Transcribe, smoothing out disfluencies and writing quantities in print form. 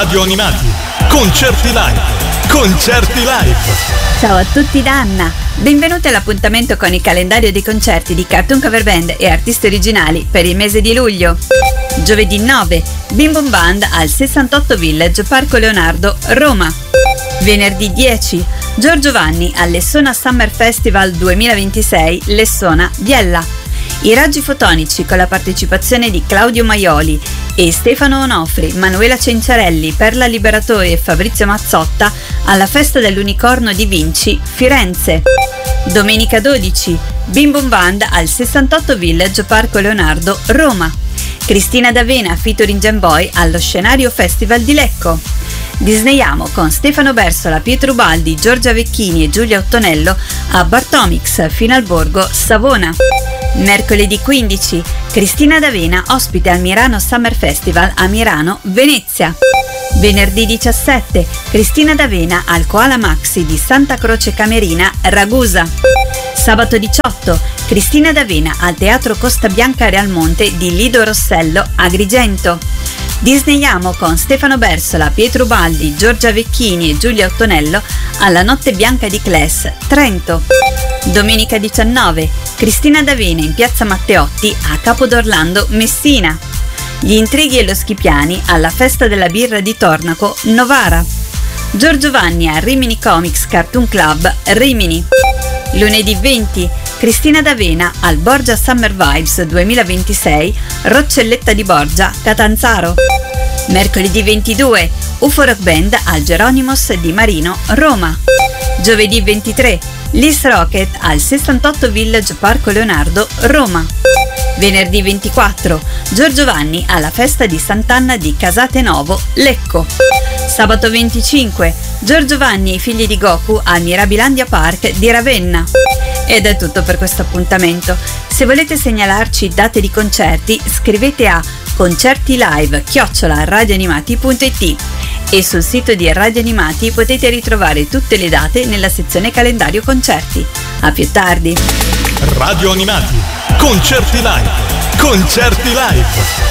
Radio Animati, concerti live, concerti live. Ciao a tutti da Anna, benvenuti all'appuntamento con il calendario dei concerti di Cartoon Cover Band e artisti originali per il mese di luglio. Giovedì 9, Bim Bum Band al 68 Village, Parco Leonardo, Roma. Venerdì 10, Giorgio Vanni al Lessona Summer Festival 2026, Lessona, Biella. I raggi fotonici con la partecipazione di Claudio Maioli e Stefano Onofri, Manuela Cenciarelli, Perla Liberatori e Fabrizio Mazzotta alla Festa dell'Unicorno di Vinci, Firenze. Domenica 12, Bim Bum Band al 68 Village, Parco Leonardo, Roma. Cristina D'Avena featuring Gemboy allo Scenario Festival di Lecco. Disneyiamo con Stefano Bersola, Pietro Ubaldi, Giorgia Vecchini e Giulia Ottonello a Bartomix, Finalborgo, Savona. Mercoledì 15, Cristina D'Avena ospite al Mirano Summer Festival a Mirano, Venezia. Venerdì 17, Cristina D'Avena al Koala Maxi di Santa Croce Camerina, Ragusa. Sabato 18, Cristina D'Avena al Teatro Costa Bianca Realmonte di Lido Rossello, Agrigento. Disneyiamo con Stefano Bersola, Pietro Ubaldi, Giorgia Vecchini e Giulia Ottonello alla Notte Bianca di Cles, Trento. Domenica 19, Cristina D'Avena in Piazza Matteotti a Capodorlando, Messina. Gli Intrighi e lo Schipiani alla Festa della Birra di Tornaco, Novara. Giorgio Vanni a Rimini Comics Cartoon Club, Rimini. Lunedì 20, Cristina D'Avena al Borgia Summer Vibes 2026, Roccelletta di Borgia, Catanzaro. Mercoledì 22, UFO Rock Band al Geronimos di Marino, Roma. Giovedì 23, Lis Rocket al 68 Village, Parco Leonardo, Roma. Venerdì 24, Giorgio Vanni alla Festa di Sant'Anna di Casate Novo, Lecco. Sabato 25, Giorgio Vanni e i figli di Goku al Mirabilandia Park di Ravenna. Ed è tutto per questo appuntamento. Se volete segnalarci date di concerti, scrivete a concertilive@radioanimati.it e sul sito di Radio Animati potete ritrovare tutte le date nella sezione calendario concerti. A più tardi. Radio Animati, concerti live, concerti live.